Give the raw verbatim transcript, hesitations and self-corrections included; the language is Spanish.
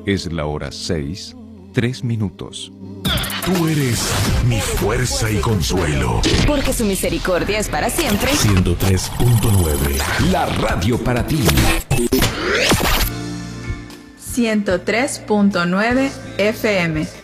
Es la hora seis, tres minutos. Tú eres mi fuerza y consuelo. Porque su misericordia es para siempre. ciento tres punto nueve. La radio para ti. ciento tres punto nueve F M.